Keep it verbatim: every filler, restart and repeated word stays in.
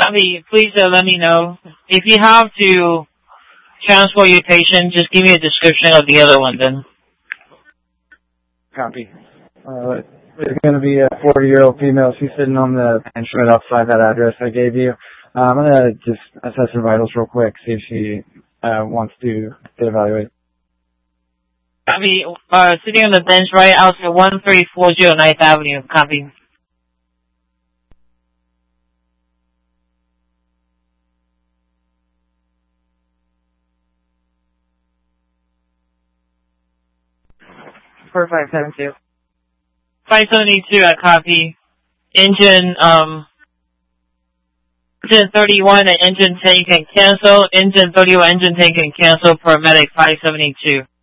Copy. Please uh, let me know. If you have to transport your patient, just give me a description of the other one then. Copy. Uh, it's going to be a forty-year-old female. She's sitting on the bench right outside that address I gave you. Uh, I'm going to just assess her vitals real quick, see if she uh, wants to get evaluated. Copy. Uh, sitting on the bench right outside one three four zero ninth Avenue. Copy. four five seven two. five seventy-two, I copy. Engine, um, engine thirty-one and engine ten can cancel. Engine thirty-one, engine ten can cancel. Paramedic five seventy-two.